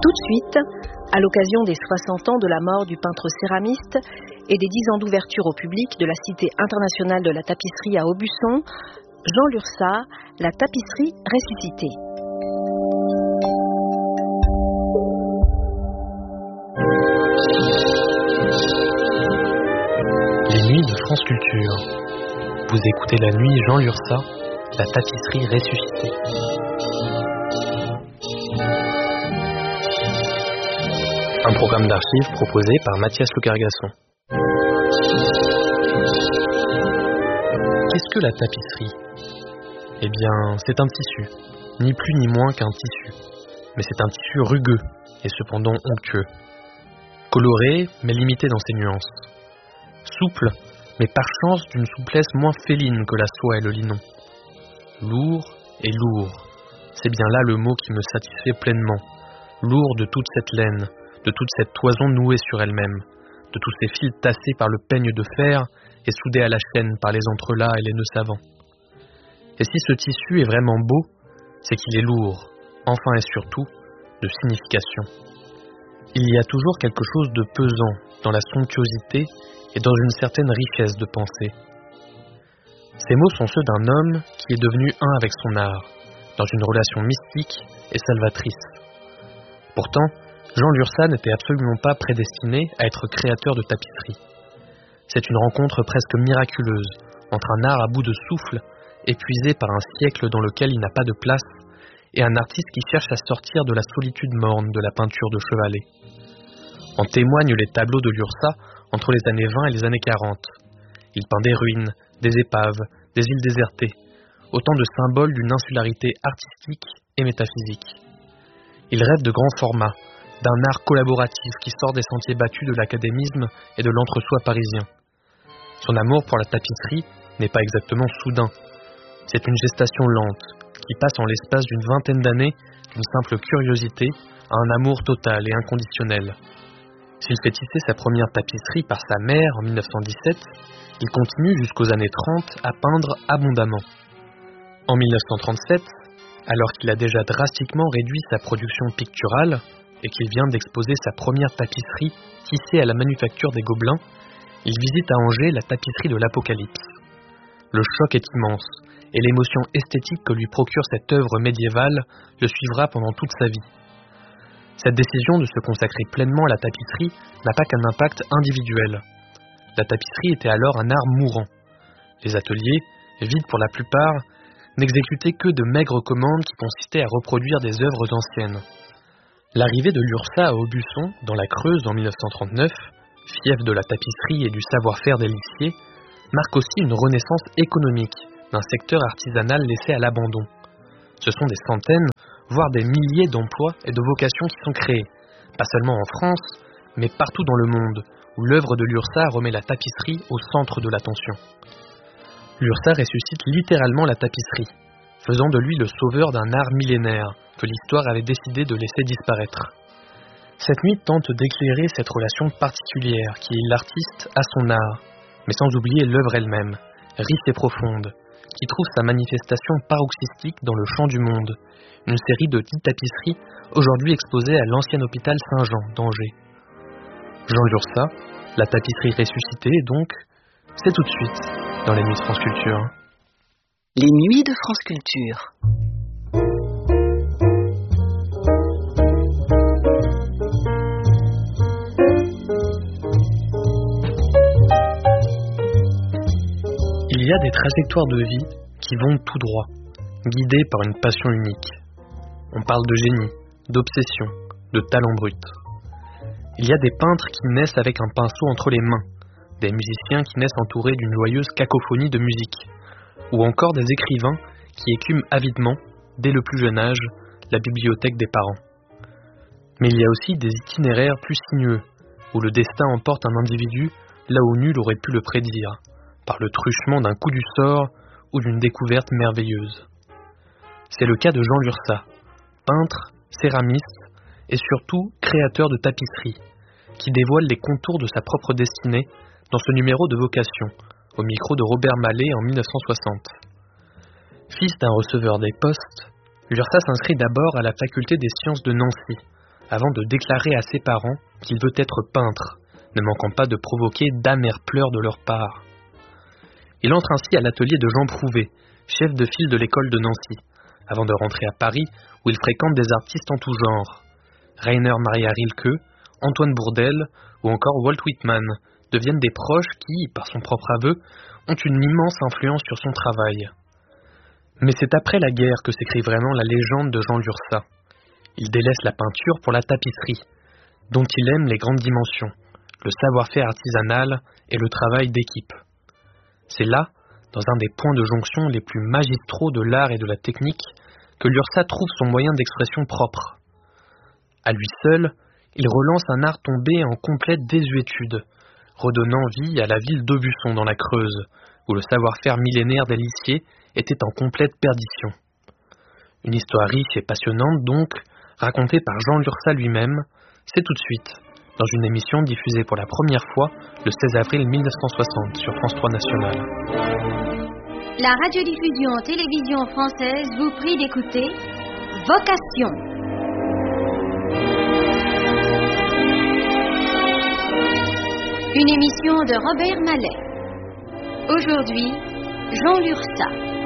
Tout de suite, à l'occasion des 60 ans de la mort du peintre céramiste et des 10 ans d'ouverture au public de la Cité internationale de la tapisserie à Aubusson, Jean Lurçat, la tapisserie ressuscitée. Les nuits de France Culture. Vous écoutez la nuit Jean Lurçat, la tapisserie ressuscitée. Un programme d'archives proposé par Mathias Le Cargasson. Qu'est-ce que la tapisserie ? Eh bien, c'est un tissu, ni plus ni moins qu'un tissu. Mais c'est un tissu rugueux et cependant onctueux. Coloré, mais limité dans ses nuances. Souple, mais par chance d'une souplesse moins féline que la soie et le linon. Lourd et lourd. C'est bien là le mot qui me satisfait pleinement. Lourd de toute cette laine, de toute cette toison nouée sur elle-même, de tous ces fils tassés par le peigne de fer et soudés à la chaîne par les entrelacs et les nœuds savants. Et si ce tissu est vraiment beau, c'est qu'il est lourd, enfin et surtout, de signification. Il y a toujours quelque chose de pesant dans la somptuosité et dans une certaine richesse de pensée. Ces mots sont ceux d'un homme qui est devenu un avec son art, dans une relation mystique et salvatrice. Pourtant, Jean Lurçat n'était absolument pas prédestiné à être créateur de tapisserie. C'est une rencontre presque miraculeuse entre un art à bout de souffle, épuisé par un siècle dans lequel il n'a pas de place, et un artiste qui cherche à sortir de la solitude morne de la peinture de chevalet. En témoignent les tableaux de Lurçat entre les années 20 et les années 40. Il peint des ruines, des épaves, des îles désertées, autant de symboles d'une insularité artistique et métaphysique. Il rêve de grands formats, d'un art collaboratif qui sort des sentiers battus de l'académisme et de l'entre-soi parisien. Son amour pour la tapisserie n'est pas exactement soudain. C'est une gestation lente, qui passe en l'espace d'une vingtaine d'années d'une simple curiosité à un amour total et inconditionnel. S'il fait tisser sa première tapisserie par sa mère en 1917, il continue jusqu'aux années 30 à peindre abondamment. En 1937, alors qu'il a déjà drastiquement réduit sa production picturale et qu'il vient d'exposer sa première tapisserie tissée à la manufacture des Gobelins, il visite à Angers la tapisserie de l'Apocalypse. Le choc est immense, et l'émotion esthétique que lui procure cette œuvre médiévale le suivra pendant toute sa vie. Cette décision de se consacrer pleinement à la tapisserie n'a pas qu'un impact individuel. La tapisserie était alors un art mourant. Les ateliers, vides pour la plupart, n'exécutaient que de maigres commandes qui consistaient à reproduire des œuvres anciennes. L'arrivée de Lurçat à Aubusson, dans la Creuse en 1939, fief de la tapisserie et du savoir-faire des lissiers, marque aussi une renaissance économique d'un secteur artisanal laissé à l'abandon. Ce sont des centaines, voire des milliers d'emplois et de vocations qui sont créés, pas seulement en France, mais partout dans le monde, où l'œuvre de Lurçat remet la tapisserie au centre de l'attention. Lurçat ressuscite littéralement la tapisserie, faisant de lui le sauveur d'un art millénaire que l'histoire avait décidé de laisser disparaître. Cette nuit tente d'éclairer cette relation particulière qui lie l'artiste à son art, mais sans oublier l'œuvre elle-même, riche et profonde, qui trouve sa manifestation paroxystique dans le Chant du Monde, une série de 10 tapisseries aujourd'hui exposées à l'ancien hôpital Saint-Jean d'Angers. Jean Lurçat, la tapisserie ressuscitée donc, c'est tout de suite dans les nuits de France Culture. Les nuits de France Culture. Il y a des trajectoires de vie qui vont tout droit, guidées par une passion unique. On parle de génie, d'obsession, de talent brut. Il y a des peintres qui naissent avec un pinceau entre les mains, des musiciens qui naissent entourés d'une joyeuse cacophonie de musique, ou encore des écrivains qui écument avidement, dès le plus jeune âge, la bibliothèque des parents. Mais il y a aussi des itinéraires plus sinueux, où le destin emporte un individu là où nul aurait pu le prédire, par le truchement d'un coup du sort ou d'une découverte merveilleuse. C'est le cas de Jean Lurçat, peintre, céramiste et surtout créateur de tapisserie, qui dévoile les contours de sa propre destinée dans ce numéro de Vocation, au micro de Robert Mallet en 1960. Fils d'un receveur des postes, Lurçat s'inscrit d'abord à la faculté des sciences de Nancy, avant de déclarer à ses parents qu'il veut être peintre, ne manquant pas de provoquer d'amers pleurs de leur part. Il entre ainsi à l'atelier de Jean Prouvé, chef de file de l'école de Nancy, avant de rentrer à Paris où il fréquente des artistes en tout genre. Rainer Maria Rilke, Antoine Bourdelle ou encore Walt Whitman deviennent des proches qui, par son propre aveu, ont une immense influence sur son travail. Mais c'est après la guerre que s'écrit vraiment la légende de Jean Lurçat. Il délaisse la peinture pour la tapisserie, dont il aime les grandes dimensions, le savoir-faire artisanal et le travail d'équipe. C'est là, dans un des points de jonction les plus magistraux de l'art et de la technique, que Lurçat trouve son moyen d'expression propre. À lui seul, il relance un art tombé en complète désuétude, redonnant vie à la ville d'Aubusson dans la Creuse, où le savoir-faire millénaire des lissiers était en complète perdition. Une histoire riche et passionnante donc, racontée par Jean Lurçat lui-même, c'est tout de suite, dans une émission diffusée pour la première fois le 16 avril 1960 sur France 3 National. La radiodiffusion en télévision française vous prie d'écouter Vocation. Une émission de Robert Mallet. Aujourd'hui, Jean Lurçat.